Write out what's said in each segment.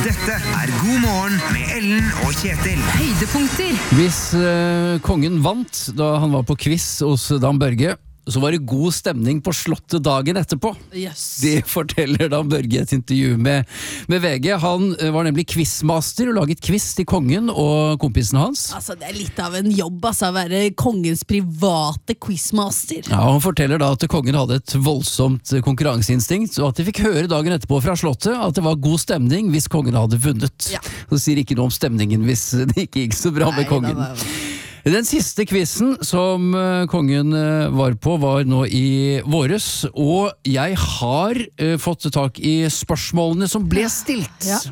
Dette God morgen med Ellen og Kjetil. Høydepunkter. Hvis kongen vant da han var på quiz hos Dan Børge, så var det god stemning på slottet dagen etterpå. Yes. Det forteller Dan Børge i et intervju med VG. Han var nemlig quizmaster og laget quiz til kongen og kompisen hans. Altså, det litt av en jobb, å være kongens private quizmaster. Ja, han forteller da at kongen hadde et voldsomt konkurranseinstinkt, og at de fikk høre dagen etterpå fra slottet at det var god stemning hvis kongen hadde vunnet. Ja. Så sier ikke noe om stemningen hvis det ikke gikk så bra med kongen. Den siste quizen som kongen var på var nå i våres, og jeg har fått tak i spørsmålene som ble stilt. Ja.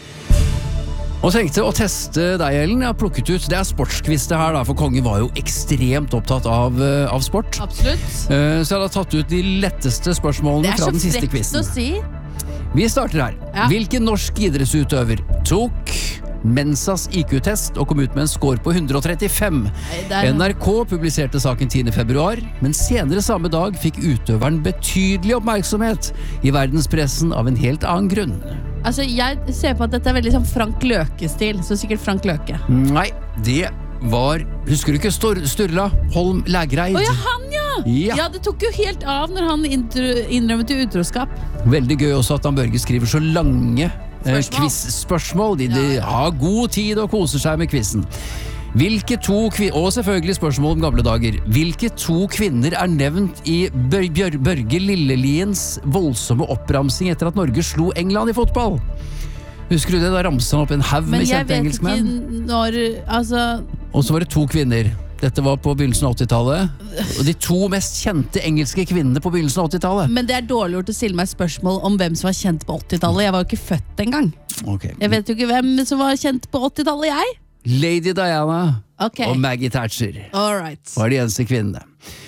Og tenkte å teste deg, Ellen. Jeg har plukket ut, det sportsquiz det her da, for kongen var jo ekstremt opptatt av sport. Absolutt. Så jeg har tatt ut de letteste spørsmålene fra den siste quizen. Det så frekt å si. Vi starter her. Ja. Hvilken norsk idrettsutøver tok Mensas IQ-test og kom ut med en score på 135. NRK publiserte saken 10. februar, men senere samme dag fikk utøveren betydelig oppmerksomhet i verdenspressen av en helt annen grunn. Altså, jeg ser på at dette veldig sånn Frank Løke-stil, så sikkert Frank Løke. Nei, det var, husker du ikke Sturla Holm Lægreid? Åja, han ja! Ja. Ja, det tok jo helt av når han innrømmet til utroskap. Veldig gøy også at Dan Børge skriver så lange quiz-spørsmål. De har god tid og koser seg med quizen. Og selvfølgelig spørsmål om gamle dager. Hvilke to kvinner er nevnt i Børge Lilleliens voldsomme oppramsing etter at Norge slo England i fotball? Husker du det? Da ramset han opp en haug med kjente engelskmenn. Men jeg vet ikke når, altså... Og så var det to kvinner. Dette var på begynnelsen av 80-tallet. Og de to mest kjente engelske kvinnene på begynnelsen av 80-tallet. Men det dårlig gjort å stille meg spørsmål om hvem som var kjent på 80-tallet. Jeg var jo ikke født engang. Okay. Jeg vet jo ikke hvem som var kjent på 80-tallet, jeg. Lady Diana Okay. og Maggie Thatcher Alright. var de eneste kvinnene.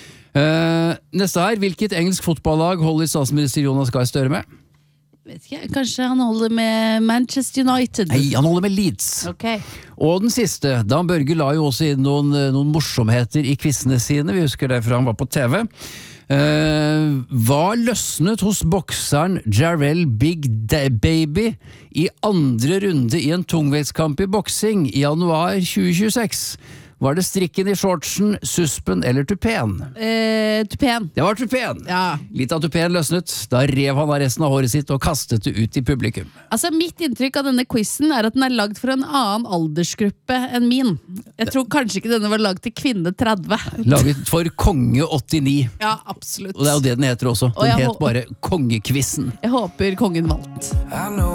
Neste her, hvilket engelsk fotballag holder statsminister Jonas Gahr Støre med? Vet ikke, kanskje han holder med Manchester United. Nei, han holder med Leeds. Ok. Og den siste, Dan Børge la jo også inn noen morsomheter i quizene sine, vi husker det fra han var på TV. Hva løsnet hos bokseren Jarrell Big Baby i andre runde i en tungvektskamp i boksing i januar 2026? Var det strikken i shortsen, suspen eller tupen? Tupen. Det var tupen. Ja. Litt av tupen løsnet, da rev han av resten av håret sitt og kastet det ut i publikum. Altså, mitt inntrykk av denne quizen er at den er lagd for en annen aldersgruppe enn min. Jeg tror kanskje ikke denne var lagd til kvinne 30. Laget for Konge 89. Ja, absolutt. Og det er jo det den heter også. Og Den jeg het bare Kongequizen. Jeg håper kongen vant.